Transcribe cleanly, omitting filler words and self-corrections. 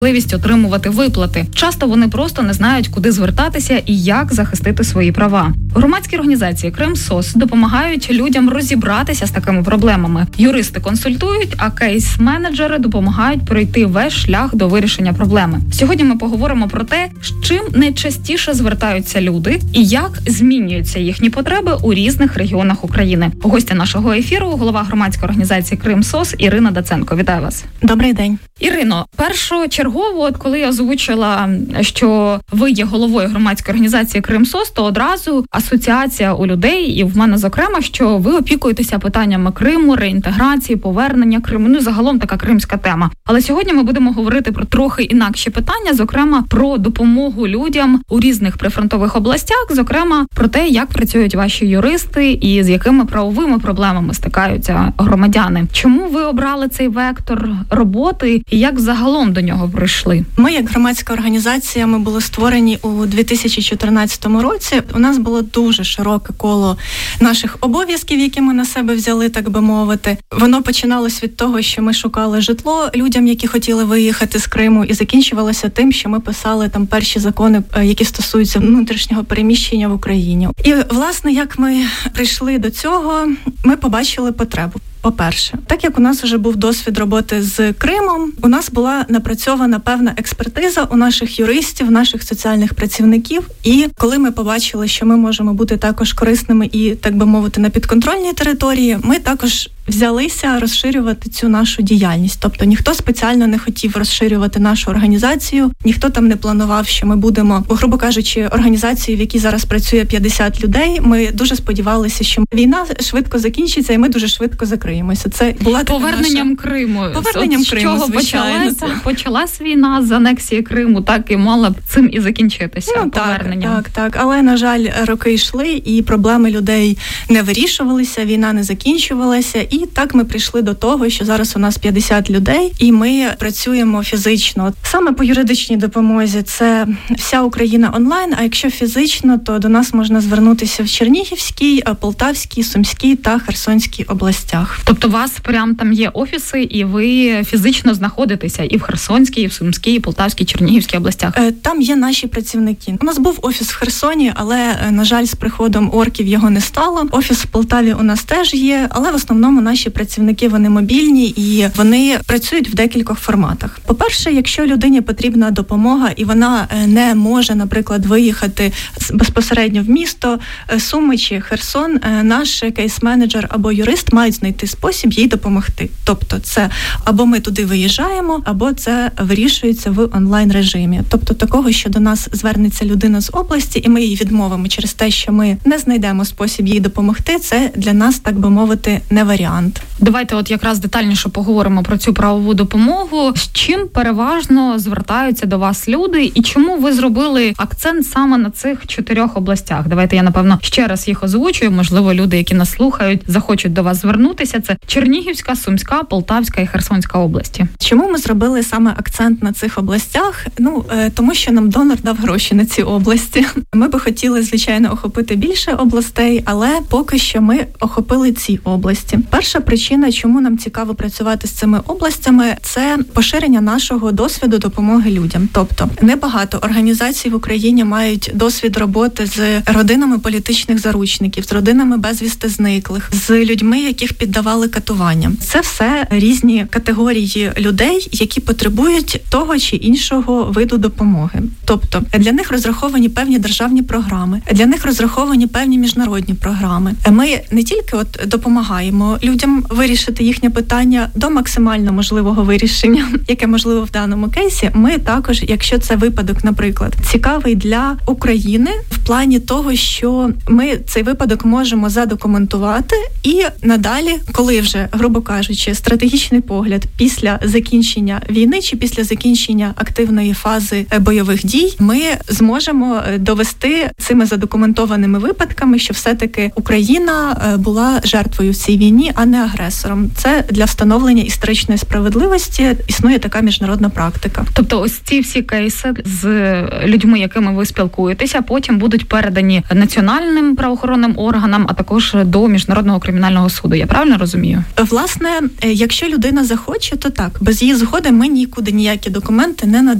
можливість отримувати виплати. Часто вони просто не знають, куди звертатися і як захистити свої права. Громадські організації Крим-СОС допомагають людям розібратися з такими проблемами. Юристи консультують, а кейс-менеджери допомагають пройти весь шлях до вирішення проблеми. Сьогодні ми поговоримо про те, з чим найчастіше звертаються люди і як змінюються їхні потреби у різних регіонах України. Гостя нашого ефіру – голова громадської організації Крим-СОС Ірина Даценко. Вітаю вас. Добрий день. Ірино, першочергово, коли я озвучила, що ви є головою громадської організації Крим-СОС, то одразу асоціація у людей, і в мене зокрема, що ви опікуєтеся питаннями Криму, реінтеграції, повернення Криму, загалом така кримська тема. Але сьогодні ми будемо говорити про трохи інакші питання, зокрема про допомогу людям у різних прифронтових областях, зокрема про те, як працюють ваші юристи і з якими правовими проблемами стикаються громадяни. Чому ви обрали цей вектор роботи і як загалом до нього прийшли? Ми, як громадська організація, ми були створені у 2014 році. У нас було дуже широке коло наших обов'язків, які ми на себе взяли, так би мовити. Воно починалось від того, що ми шукали житло людям, які хотіли виїхати з Криму, і закінчувалося тим, що ми писали там перші закони, які стосуються внутрішнього переміщення в Україні. І, власне, як ми прийшли до цього, ми побачили потребу. По-перше, так як у нас вже був досвід роботи з Кримом, у нас була напрацьована певна експертиза у наших юристів, наших соціальних працівників. І коли ми побачили, що ми можемо бути також корисними і, так би мовити, на підконтрольній території, ми також взялися розширювати цю нашу діяльність. Тобто ніхто спеціально не хотів розширювати нашу організацію, ніхто там не планував, що ми будемо, грубо кажучи, організацією, в якій зараз працює 50 людей. Ми дуже сподівалися, що війна швидко закінчиться, і ми дуже швидко закриємося. Це була поверненням наша... Криму. Поверненням Криму, чого почалась війна з анексії Криму, так і мала б цим і закінчитися. Поверненням. Так. Але, на жаль, роки йшли, і проблеми людей не вирішувалися, війна не закінчувалася. І так ми прийшли до того, що зараз у нас 50 людей, і ми працюємо фізично. Саме по юридичній допомозі це вся Україна онлайн, а якщо фізично, то до нас можна звернутися в Чернігівській, Полтавській, Сумській та Херсонській областях. Тобто у вас прям там є офіси, і ви фізично знаходитеся і в Херсонській, і в Сумській, і Полтавській, Чернігівській областях? Там є наші працівники. У нас був офіс в Херсоні, але, на жаль, з приходом орків його не стало. Офіс в Полтаві у нас теж є, але в основному наші працівники, вони мобільні і вони працюють в декількох форматах. По-перше, якщо людині потрібна допомога і вона не може, наприклад, виїхати безпосередньо в місто Суми чи Херсон, наш кейс-менеджер або юрист мають знайти спосіб їй допомогти. Тобто це або ми туди виїжджаємо, або це вирішується в онлайн-режимі. Тобто такого, що до нас звернеться людина з області, і ми її відмовимо через те, що ми не знайдемо спосіб їй допомогти, це для нас, так би мовити, не варіант. Давайте от якраз детальніше поговоримо про цю правову допомогу. З чим переважно звертаються до вас люди і чому ви зробили акцент саме на цих 4 областях? Давайте я, напевно, ще раз їх озвучую. Можливо, люди, які нас слухають, захочуть до вас звернутися. Це Чернігівська, Сумська, Полтавська і Херсонська області. Чому ми зробили саме акцент на цих областях? Тому що нам донор дав гроші на ці області. Ми би хотіли, звичайно, охопити більше областей, але поки що ми охопили ці області. Перша причина, чому нам цікаво працювати з цими областями, це поширення нашого досвіду допомоги людям. Тобто, небагато організацій в Україні мають досвід роботи з родинами політичних заручників, з родинами безвісти зниклих, з людьми, яких піддавали катуванням. Це все різні категорії людей, які потребують того чи іншого виду допомоги. Тобто, для них розраховані певні державні програми, для них розраховані певні міжнародні програми. Ми не тільки допомагаємо людям вирішити їхнє питання до максимально можливого вирішення, яке можливо в даному кейсі. Ми також, якщо це випадок, наприклад, цікавий для України в плані того, що ми цей випадок можемо задокументувати і надалі, коли вже, грубо кажучи, стратегічний погляд після закінчення війни чи після закінчення активної фази бойових дій, ми зможемо довести цими задокументованими випадками, що все-таки Україна була жертвою в цій війні, а не агресором. Це для встановлення історичної справедливості існує така міжнародна практика. Тобто ось ці всі кейси з людьми, якими ви спілкуєтеся, потім будуть передані національним правоохоронним органам, а також до Міжнародного кримінального суду. Я правильно розумію? Власне, якщо людина захоче, то так. Без її згоди ми нікуди ніякі документи не надаємо.